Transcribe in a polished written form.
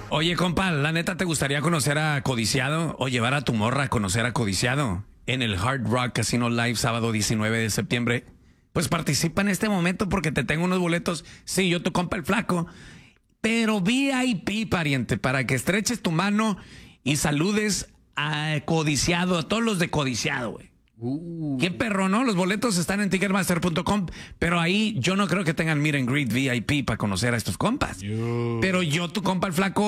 Oye, compa, la neta, ¿te gustaría conocer a Codiciado o llevar a tu morra a conocer a Codiciado en el Hard Rock Casino Live sábado 19 de septiembre? Pues participa en este momento porque te tengo unos boletos. Sí, yo tu compa el flaco, pero VIP, pariente, para que estreches tu mano y saludes a Codiciado, a todos los de Codiciado, güey. Qué perro, ¿no? Los boletos están en Ticketmaster.com, pero ahí yo no creo que tengan meet and greet VIP para conocer a estos compas. Pero yo, tu compa el flaco,